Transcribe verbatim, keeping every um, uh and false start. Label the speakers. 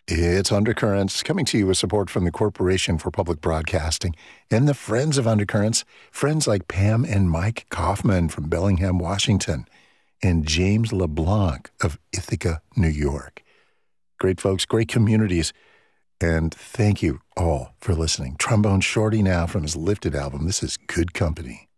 Speaker 1: It's Undercurrents, coming to you with support from the Corporation for Public Broadcasting and the Friends of Undercurrents, friends like Pam and Mike Kaufman from Bellingham, Washington, and James LeBlanc of Ithaca, New York. Great folks, great communities, and thank you all for listening. Trombone Shorty now from his Lifted album. This is Good Company.